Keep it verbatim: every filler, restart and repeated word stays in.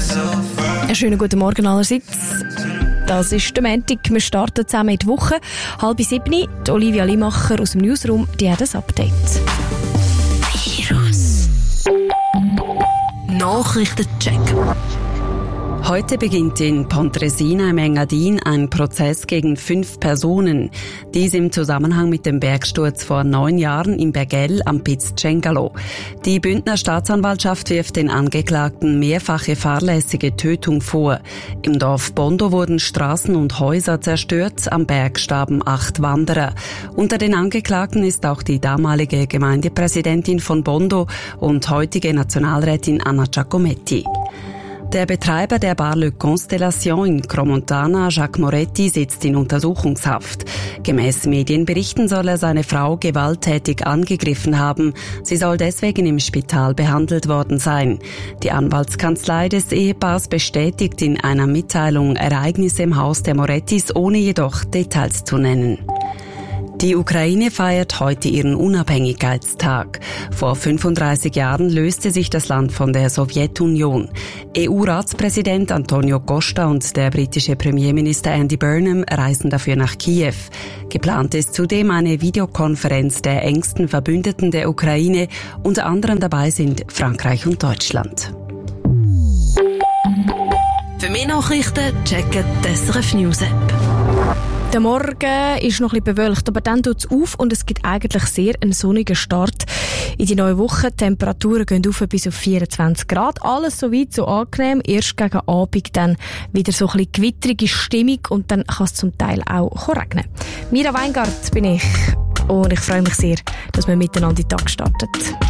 Einen schönen guten Morgen allerseits. Das ist der Montag. Wir starten zusammen in die Woche. Halb sieben. Die Olivia Limacher aus dem Newsroom, die hat ein Update. Virus. Nachrichtencheck. Heute beginnt in Pontresina im Engadin ein Prozess gegen fünf Personen. Dies im Zusammenhang mit dem Bergsturz vor neun Jahren im Bergell am Piz Cengalo. Die Bündner Staatsanwaltschaft wirft den Angeklagten mehrfache fahrlässige Tötung vor. Im Dorf Bondo wurden Straßen und Häuser zerstört, am Berg starben acht Wanderer. Unter den Angeklagten ist auch die damalige Gemeindepräsidentin von Bondo und heutige Nationalrätin Anna Giacometti. Der Betreiber der Bar Le Constellation in Cromontana, Jacques Moretti, sitzt in Untersuchungshaft. Gemäß Medienberichten soll er seine Frau gewalttätig angegriffen haben. Sie soll deswegen im Spital behandelt worden sein. Die Anwaltskanzlei des Ehepaars bestätigt in einer Mitteilung Ereignisse im Haus der Morettis, ohne jedoch Details zu nennen. Die Ukraine feiert heute ihren Unabhängigkeitstag. Vor fünfunddreißig Jahren löste sich das Land von der Sowjetunion. E U-Ratspräsident Antonio Costa und der britische Premierminister Andy Burnham reisen dafür nach Kiew. Geplant ist zudem eine Videokonferenz der engsten Verbündeten der Ukraine. Unter anderem dabei sind Frankreich und Deutschland. Für mehr Nachrichten checken die S R F News App. Der Morgen ist noch ein bisschen bewölkt, aber dann tut es auf und es gibt eigentlich sehr einen sonnigen Start in die neue Woche. Die Temperaturen gehen auf bis auf vierundzwanzig Grad. Alles soweit so angenehm. Erst gegen Abend dann wieder so ein bisschen gewitterige Stimmung und dann kann es zum Teil auch regnen. Mira Weingart bin ich und ich freue mich sehr, dass wir miteinander in den Tag starten.